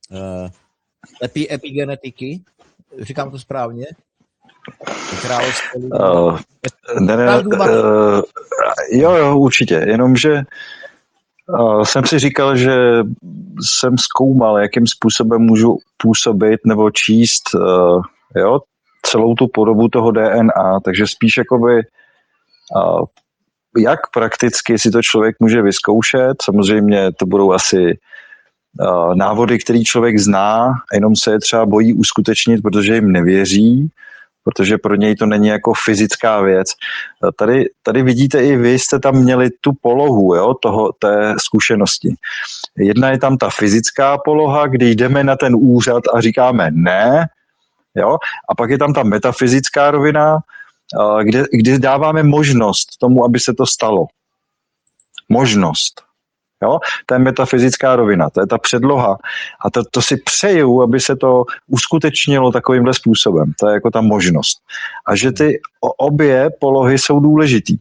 epigenetiky. Říkám to správně? Jo, určitě. Jenomže jsem si říkal, že jsem zkoumal, jakým způsobem můžu působit nebo číst celou tu podobu toho DNA, takže spíš jakoby jak prakticky si to člověk může vyzkoušet. Samozřejmě to budou asi návody, které člověk zná, jenom se je třeba bojí uskutečnit, protože jim nevěří, protože pro něj to není jako fyzická věc. Tady vidíte, i vy jste tam měli tu polohu, jo, té zkušenosti. Jedna je tam ta fyzická poloha, kdy jdeme na ten úřad a říkáme ne, jo, a pak je tam ta metafyzická rovina, kde dáváme možnost tomu, aby se to stalo. Možnost. Jo? To je metafyzická rovina, to je ta předloha. A to si přeju, aby se to uskutečnilo takovýmhle způsobem. To je jako ta možnost. A že ty obě polohy jsou důležitý.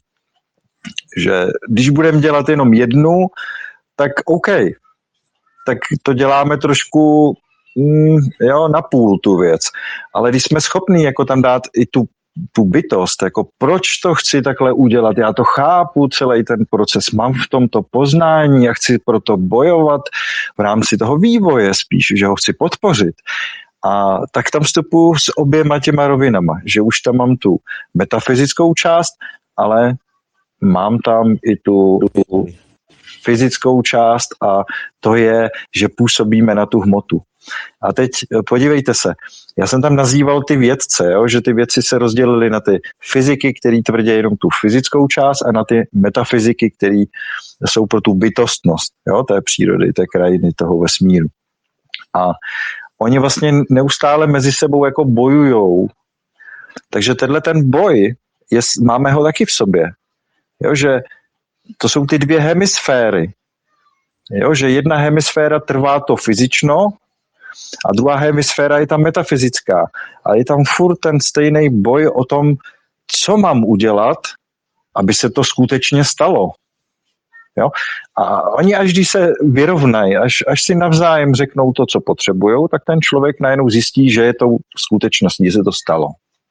Že když budeme dělat jenom jednu, tak OK. Tak to děláme trošku na půl tu věc. Ale když jsme schopní jako tam dát i tu bytost, jako proč to chci takhle udělat, já to chápu, celý ten proces, mám v tomto poznání a chci proto bojovat v rámci toho vývoje spíš, že ho chci podpořit. A tak tam vstupuji s oběma těma rovinama, že už tam mám tu metafyzickou část, ale mám tam i tu fyzickou část a to je, že působíme na tu hmotu. A teď podívejte se, já jsem tam nazýval ty vědce, jo, že ty vědci se rozdělili na ty fyziky, který tvrdí jenom tu fyzickou část a na ty metafyziky, které jsou pro tu bytostnost, jo, té přírody, té krajiny, toho vesmíru. A oni vlastně neustále mezi sebou jako bojujou. Takže tenhle ten boj, máme ho taky v sobě. Jo, že to jsou ty dvě hemisféry. Jo, že jedna hemisféra trvá to fyzično a druhá hemisféra je tam metafyzická. A je tam furt ten stejný boj o tom, co mám udělat, aby se to skutečně stalo. Jo? A oni až když se vyrovnají, až si navzájem řeknou to, co potřebujou, tak ten člověk najednou zjistí, že je to skutečností, že se to stalo.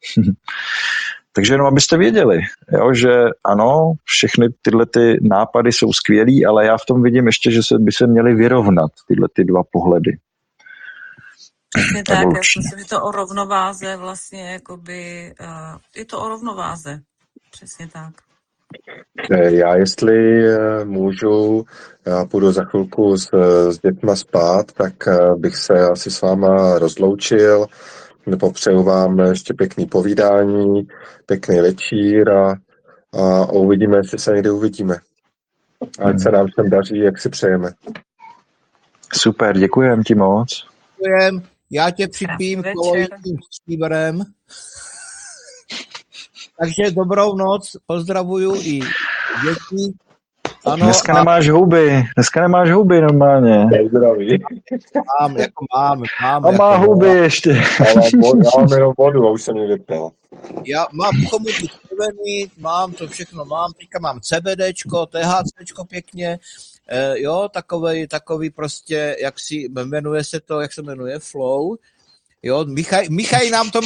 Takže jenom abyste věděli, jo, že ano, všechny tyhle ty nápady jsou skvělý, ale já v tom vidím ještě, že by se měly vyrovnat tyhle ty dva pohledy. Přesně tak, já si myslím, že to o rovnováze vlastně, jakoby, je to o rovnováze. Přesně tak. Já jestli můžu, já půjdu za chvilku s dětma spát, tak bych se asi s váma rozloučil. Popřeju vám ještě pěkný povídání, pěkný večír a uvidíme, jestli se někdy uvidíme. Ať se nám všem daří, jak si přejeme. Super, děkujem ti moc. Děkujem, já tě připím koloidním stříbrem. Takže dobrou noc, pozdravuju i děti. Ano, dneska nemáš houby normálně. Zdraví. Mám. A má houby ještě. Ale já mám jenom vodu a už jsem ji vypil. Já mám komutu červený, mám to všechno, teďka mám CBDčko, THCčko pěkně, jo, takový prostě, jak se jmenuje, Flow, jo, Michaj nám to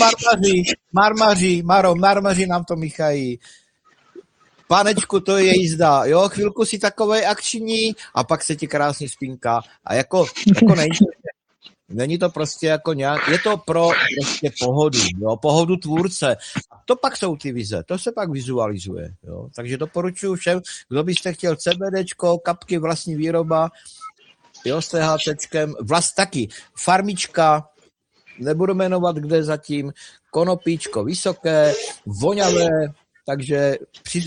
marmaří nám to Michají. Panečku, to je jízda, jo, chvilku si takovej akční a pak se ti krásně spínká. A jako není to prostě jako nějak, je to pro prostě pohodu, jo, pohodu tvůrce. A to pak jsou ty vize, to se pak vizualizuje, jo. Takže doporučuji všem, kdo byste chtěl CBDčko, kapky vlastní výroba, jo, s THCčkem, taky farmička, nebudu jmenovat kde zatím, konopíčko vysoké, voňavé, takže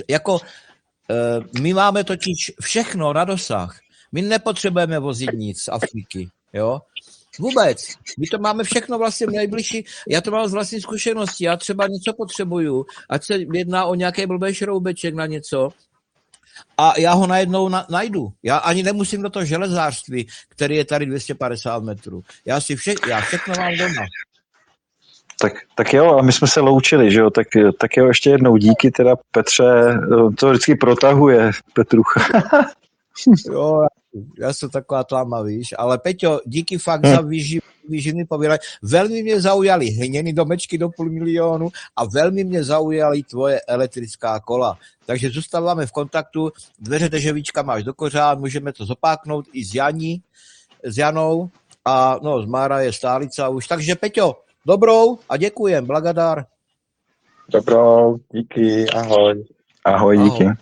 my máme totiž všechno na dosah. My nepotřebujeme vozit nic z Afriky, jo. Vůbec. My to máme všechno vlastně nejbližší. Já to mám z vlastní zkušenosti. Já třeba něco potřebuju, ať se jedná o nějaký blbý šroubeček na něco a já ho najednou najdu. Já ani nemusím do toho železářství, který je tady 250 metrů. Já všechno mám doma. Tak jo, a my jsme se loučili, že jo, tak jo, ještě jednou díky teda Petře, to vždycky protahuje Petrucha. Jo, já jsem taková tlama, víš, ale Peťo, díky fakt za výživný povídání. Velmi mě zaujaly hliněný domečky do 500 000 a velmi mě zaujaly tvoje elektrická kola. Takže zůstáváme v kontaktu, dveře Deževíčka máš do kořán, můžeme to zopáknout i s Janou a no, z Mára je stálica už. Takže Peťo, dobrou a děkujem, blagadár. Dobrou, díky, ahoj. Ahoj, díky. Ahoj.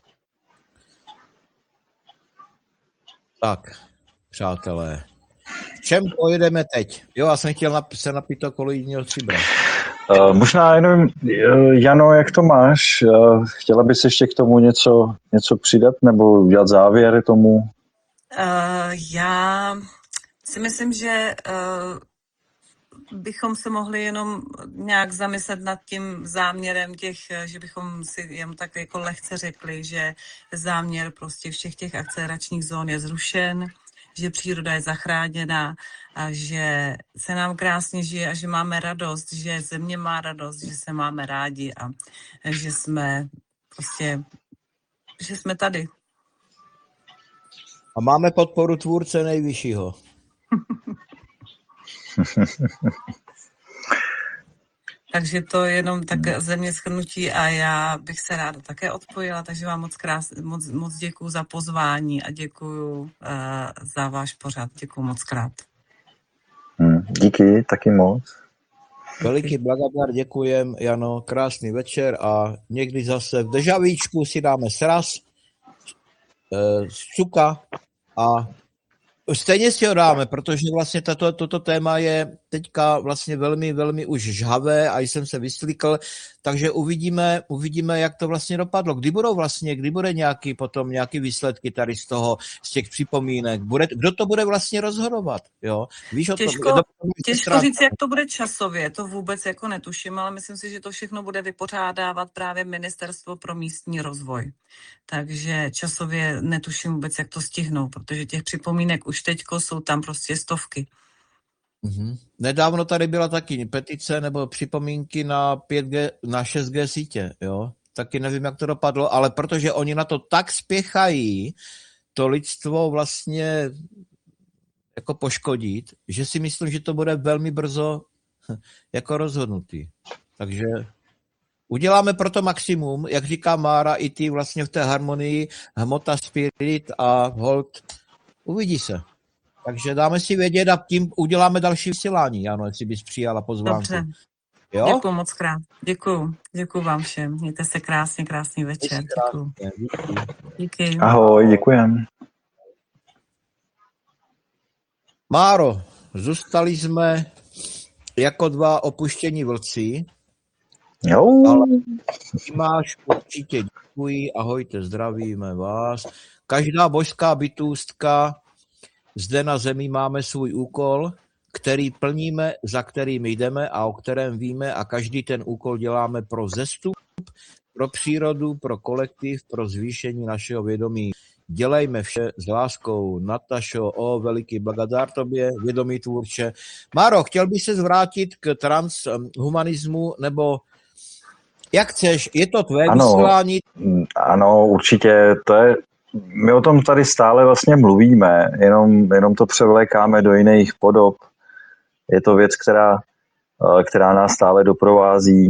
Tak, přátelé, v čem pojedeme teď? Jo, já jsem chtěl se napít to koloidního stříbra. Možná jenom, Jano, jak to máš? Chtěla bys ještě k tomu něco přidat nebo udělat závěr tomu? Já si myslím, že bychom se mohli jenom nějak zamyslet nad tím záměrem těch, že bychom si jen tak jako lehce řekli, že záměr prostě všech těch akceleračních zón je zrušen, že příroda je zachráněna a že se nám krásně žije a že máme radost, že země má radost, že se máme rádi a že jsme prostě, že jsme tady. A máme podporu tvůrce nejvyššího. Takže to je jenom tak ze mě shrnutí a já bych se ráda také odpojila, takže vám moc děkuju za pozvání a děkuju za váš pořad. Děkuju moc krát. Díky, taky moc. Veliký blagadar, děkujem, Jano, krásný večer a někdy zase v dežavíčku si dáme sraz z cuka a stejně si ho dáme, protože vlastně toto téma je teďka vlastně velmi, velmi už žhavé a jsem se vyslíkl, takže uvidíme, jak to vlastně dopadlo. Kdy bude nějaký výsledky tady z těch připomínek? Kdo to bude vlastně rozhodovat? Jo? Víš o Těžko říct, jak to bude časově, to vůbec jako netuším, ale myslím si, že to všechno bude vypořádávat právě Ministerstvo pro místní rozvoj. Takže časově netuším vůbec, jak to stihnou, protože těch připomínek už teďko jsou tam prostě stovky. Mm-hmm. Nedávno tady byla taky petice nebo připomínky na 5G, na 6G sítě, jo. Taky nevím, jak to dopadlo, ale protože oni na to tak spěchají, to lidstvo vlastně jako poškodit, že si myslím, že to bude velmi brzo jako rozhodnutý. Takže uděláme proto maximum, jak říká Mára, i ty vlastně v té harmonii, hmota, spirit a hold, uvidí se. Takže dáme si vědět a tím uděláme další vysílání, ano, jestli bys přijala pozvánku. Dobře. Jo? Děkuju moc krát. Děkuju vám všem. Mějte se krásný večer. Děkuju. Díky. Ahoj, děkujem. Máro, zůstali jsme jako dva opuštění vlci. Jo. Ale ty máš určitě děkuji, ahojte, zdravíme vás. Každá božská bytůstka zde na zemi máme svůj úkol, který plníme, za kterým jdeme a o kterém víme a každý ten úkol děláme pro vzestup, pro přírodu, pro kolektiv, pro zvýšení našeho vědomí. Dělejme vše s láskou. Natašo, veliký blagadár tobě, vědomý tvůrče. Máro, chtěl bych se zvrátit k transhumanismu, nebo jak chceš, je to tvé vysílání? Ano, určitě, my o tom tady stále vlastně mluvíme, jenom to převlékáme do jiných podob. Je to věc, která nás stále doprovází.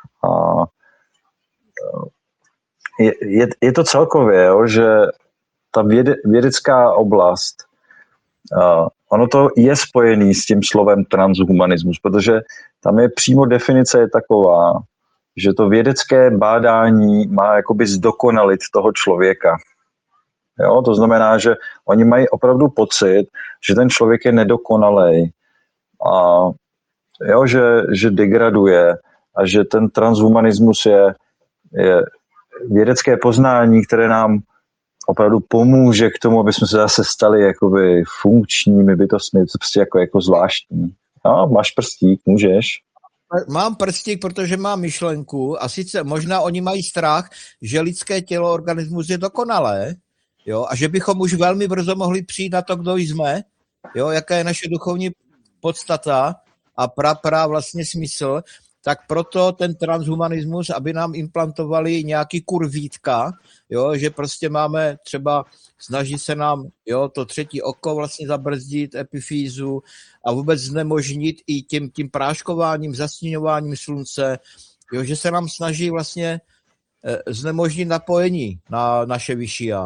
Je to celkově, jo, že ta vědecká oblast, ono to je spojený s tím slovem transhumanismus, protože tam je přímo definice je taková, že to vědecké bádání má jakoby zdokonalit toho člověka. Jo, to znamená, že oni mají opravdu pocit, že ten člověk je nedokonalej a jo, že degraduje a že ten transhumanismus je vědecké poznání, které nám opravdu pomůže k tomu, aby jsme se zase stali jakoby funkčními bytostmi, to prostě jako zvláštní. No, máš prstík, můžeš. Mám prstík, protože mám myšlenku a sice možná oni mají strach, že lidské tělo, organismus je dokonalé, jo, a že bychom už velmi brzo mohli přijít na to, kdo jsme, jo, jaká je naše duchovní podstata a pra vlastně smysl, tak proto ten transhumanismus, aby nám implantovali nějaký kurvítka, jo, že prostě máme třeba, snaží se nám, jo, to třetí oko vlastně zabrzdit, epifýzu a vůbec znemožnit i tím práškováním, zastíňováním slunce, jo, že se nám snaží vlastně znemožnit napojení na naše vyšší já.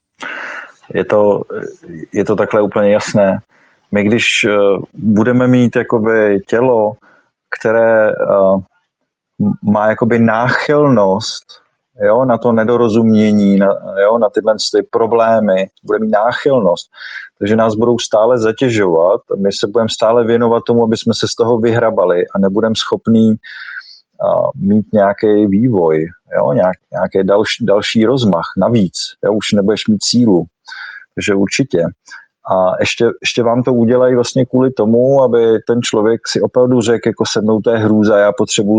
Je to takhle úplně jasné. My když budeme mít jakoby tělo, které má jakoby náchylnost, jo, na to nedorozumění, na tyhle problémy, bude mít náchylnost, takže nás budou stále zatěžovat, my se budeme stále věnovat tomu, aby jsme se z toho vyhrabali a nebudeme schopní mít nějaký vývoj, jo, nějaký další rozmach navíc, jo, už nebudeš mít sílu, takže určitě. A ještě vám to udělají vlastně kvůli tomu, aby ten člověk si opravdu řekl, jako se mnou to je hrůza, já potřebuju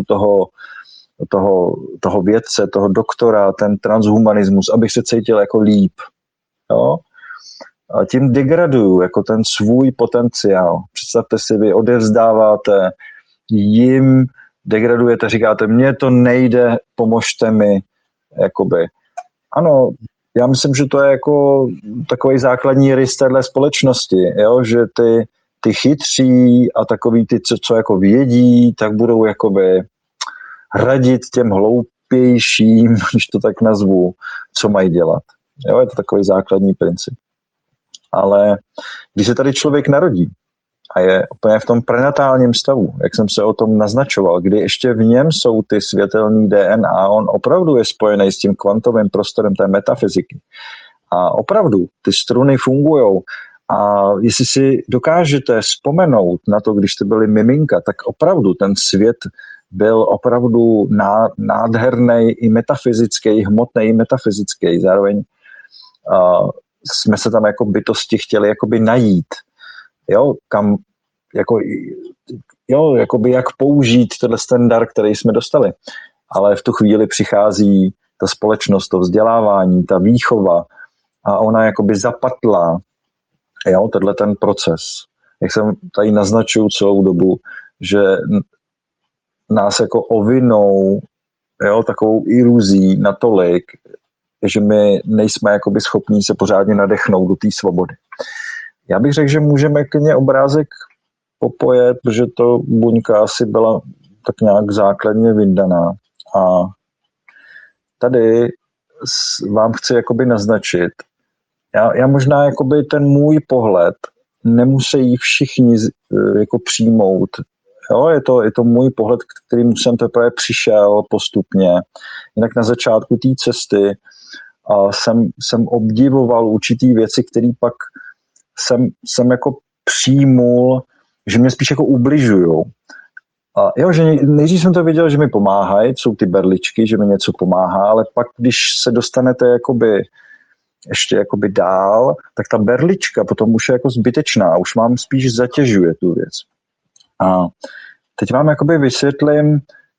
toho vědce, toho doktora, ten transhumanismus, abych se cítil jako líp. Jo? A tím degraduju jako ten svůj potenciál. Představte si, vy odevzdáváte jim, degradujete, říkáte, mně to nejde, pomožte mi, jakoby. Ano, já myslím, že to je jako takový základní rys téhle společnosti, jo? Že ty chytří a takový ty, co jako vědí, tak budou jakoby radit těm hloupějším, když to tak nazvu, co mají dělat. Jo? Je to takový základní princip. Ale když se tady člověk narodí a je úplně v tom prenatálním stavu, jak jsem se o tom naznačoval, kdy ještě v něm jsou ty světelný DNA, on opravdu je spojený s tím kvantovým prostorem té metafyziky. A opravdu ty struny fungujou. A jestli si dokážete vzpomenout na to, když jste byli miminka, tak opravdu ten svět byl opravdu nádherný i metafyzický, hmotný i metafyzický. Zároveň jsme se tam jako bytosti chtěli jakoby najít. Jo, kam, jakoby jak použít ten dar, který jsme dostali. Ale v tu chvíli přichází ta společnost, to vzdělávání, ta výchova a ona jakoby zapatlá, jo, tenhle ten proces. Jak jsem tady naznačuju celou dobu, že nás jako ovinou, jo, takovou iluzí natolik, že my nejsme jakoby schopní se pořádně nadechnout do té svobody. Já bych řekl, že můžeme klidně obrázek popojet, protože to buňka asi byla tak nějak základně vyndaná. A tady vám chci jakoby naznačit, já možná jakoby ten můj pohled nemusí všichni jako přijmout. Jo, je to můj pohled, kterým jsem teprve přišel postupně. Jinak na začátku té cesty jsem obdivoval určitý věci, které pak jsem jako přijmul, že mě spíš jako ubližujou. A jo, že nejdřív jsem to věděl, že mi pomáhají, jsou ty berličky, že mi něco pomáhá, ale pak, když se dostanete jakoby ještě jakoby dál, tak ta berlička potom už je jako zbytečná, už vám spíš zatěžuje tu věc. A teď vám jakoby vysvětlím,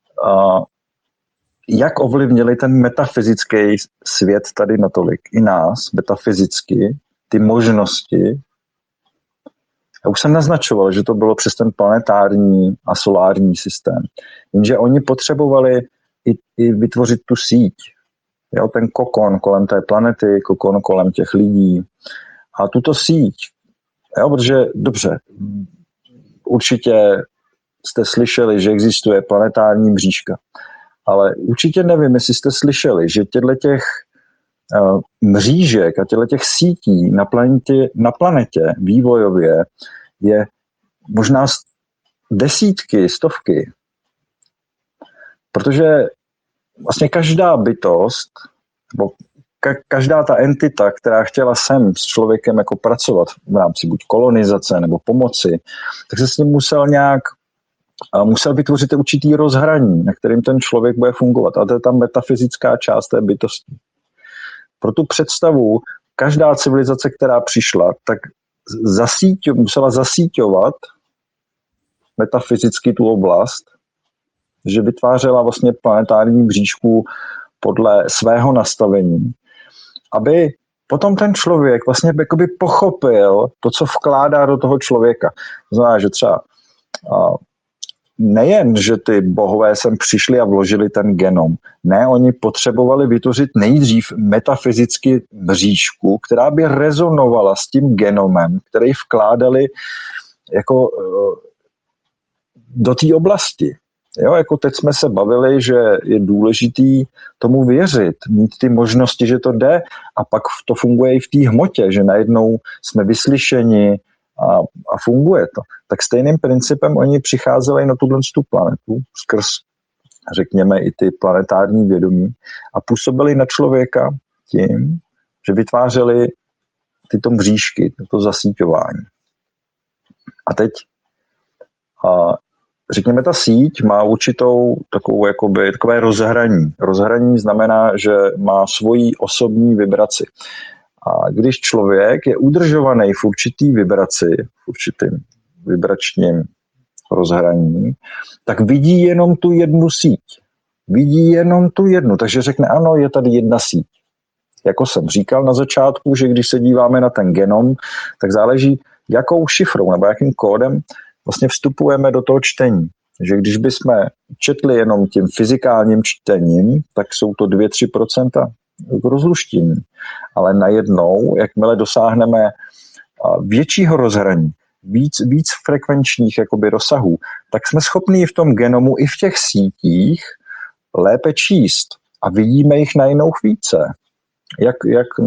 jak ovlivnili ten metafyzický svět tady natolik, i nás, metafyzicky, ty možnosti. Já už jsem naznačoval, že to bylo přes ten planetární a solární systém. Jenže oni potřebovali i vytvořit tu síť. Jo, ten kokon kolem té planety, kokon kolem těch lidí. A tuto síť, jo, protože dobře, určitě jste slyšeli, že existuje planetární mřížka. Ale určitě nevím, jestli jste slyšeli, že těch mřížek a těch sítí na planetě vývojově je možná desítky, stovky. Protože vlastně každá bytost, nebo každá ta entita, která chtěla sem s člověkem jako pracovat v rámci buď kolonizace nebo pomoci, tak se s ním musel vytvořit určitý rozhraní, na kterým ten člověk bude fungovat. A to je ta metafyzická část té bytosti. Pro tu představu každá civilizace, která přišla, tak musela zasíťovat metafyzicky tu oblast, že vytvářela vlastně planetární mřížku podle svého nastavení, aby potom ten člověk vlastně jakoby pochopil to, co vkládá do toho člověka. To znamená, že třeba nejen, že ty bohové sem přišli a vložili ten genom. Ne, oni potřebovali vytvořit nejdřív metafyzicky mřížku, která by rezonovala s tím genomem, který vkládali jako do té oblasti. Jo, jako teď jsme se bavili, že je důležitý tomu věřit, mít ty možnosti, že to jde a pak to funguje i v té hmotě, že najednou jsme vyslyšeni a funguje to. Tak stejným principem oni přicházeli na tu planetu skrz, řekněme, i ty planetární vědomí a působili na člověka tím, že vytvářeli tyto mřížky, to zasíťování. A teď řekněme, ta síť má určitou takové rozhraní. Rozhraní znamená, že má svoji osobní vibraci. A když člověk je udržovaný v určitý vibraci, v určitém vibračním rozhraní, tak vidí jenom tu jednu síť. Vidí jenom tu jednu, takže řekne, ano, je tady jedna síť. Jako jsem říkal na začátku, že když se díváme na ten genom, tak záleží, jakou šifrou nebo jakým kódem vlastně vstupujeme do toho čtení. Že když bychom četli jenom tím fyzikálním čtením, tak jsou to 2-3% k rozluštění. Ale najednou, jakmile dosáhneme většího rozhraní, víc frekvenčních jakoby rozsahů, tak jsme schopni v tom genomu i v těch sítích lépe číst a vidíme jich najednou více. Jak